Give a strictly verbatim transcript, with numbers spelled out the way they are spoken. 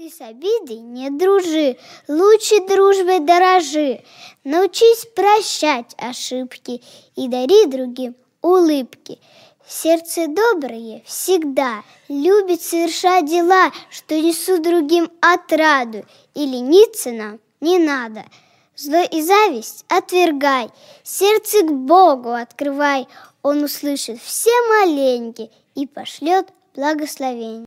Ты с обидой не дружи, лучше дружбой дорожи. Научись прощать ошибки и дари другим улыбки. Сердце доброе всегда любит совершать дела, что несут другим отраду, и лениться нам не надо. Зло и зависть отвергай, сердце к Богу открывай. Он услышит все моленьки и пошлет благословение.